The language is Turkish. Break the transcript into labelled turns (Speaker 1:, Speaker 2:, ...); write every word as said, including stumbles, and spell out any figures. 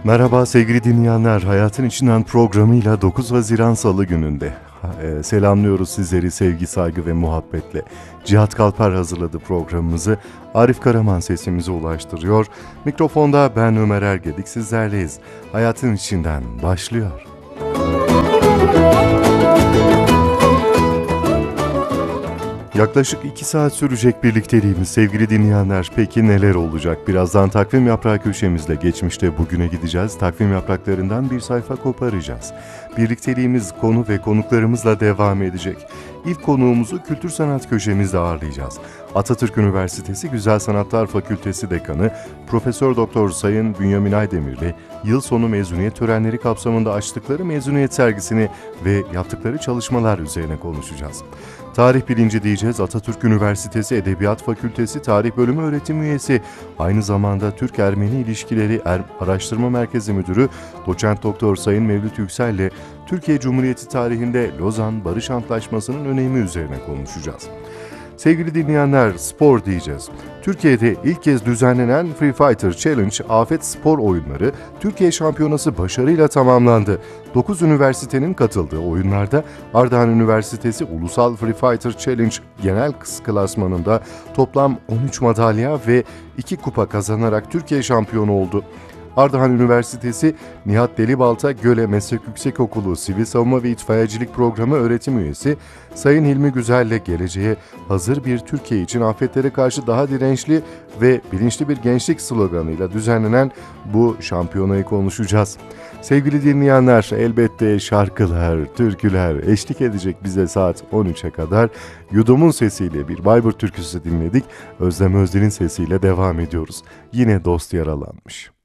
Speaker 1: Merhaba sevgili dinleyenler, Hayatın İçinden programıyla dokuz Haziran Salı gününde e, selamlıyoruz sizleri sevgi, saygı ve muhabbetle. Cihat Kalper hazırladı programımızı, Arif Karaman sesimize ulaştırıyor. Mikrofonda ben Ömer Ergedik, sizlerleyiz. Hayatın İçinden başlıyor. Yaklaşık iki saat sürecek birlikteliğimiz sevgili dinleyenler. Peki neler olacak? Birazdan takvim yaprağı köşemizle geçmişte bugüne gideceğiz. Takvim yapraklarından bir sayfa koparacağız. Birlikteliğimiz konu ve konuklarımızla devam edecek. İlk konuğumuzu kültür sanat köşemizde ağırlayacağız. Atatürk Üniversitesi Güzel Sanatlar Fakültesi Dekanı Profesör Doktor Sayın Bünyamin Aydemir'le yıl sonu mezuniyet törenleri kapsamında açtıkları mezuniyet sergisini ve yaptıkları çalışmalar üzerine konuşacağız. Tarih bilinci diyeceğiz. Atatürk Üniversitesi Edebiyat Fakültesi Tarih Bölümü öğretim üyesi, aynı zamanda Türk-Ermeni İlişkileri Er- Araştırma Merkezi Müdürü Doçent Doktor Sayın Mevlüt Yüksel ile Türkiye Cumhuriyeti tarihinde Lozan Barış Antlaşması'nın önemi üzerine konuşacağız. Sevgili dinleyenler, spor diyeceğiz. Türkiye'de ilk kez düzenlenen Free Fighter Challenge Afet Spor Oyunları Türkiye Şampiyonası başarıyla tamamlandı. dokuz üniversitenin katıldığı oyunlarda Ardahan Üniversitesi Ulusal Free Fighter Challenge genel klasmanında toplam on üç madalya ve iki kupa kazanarak Türkiye şampiyonu oldu. Ardahan Üniversitesi Nihat Delibalta Göle Meslek Yüksekokulu Sivil Savunma ve İtfaiyecilik Programı öğretim üyesi Sayın Hilmi Güzel ile geleceğe hazır bir Türkiye için afetlere karşı daha dirençli ve bilinçli bir gençlik sloganıyla düzenlenen bu şampiyonayı konuşacağız. Sevgili dinleyenler, elbette şarkılar, türküler eşlik edecek bize saat on üçe kadar. Yudum'un sesiyle bir Bayburt türküsü dinledik. Özlem Özden'in sesiyle devam ediyoruz. Yine dost yaralanmış.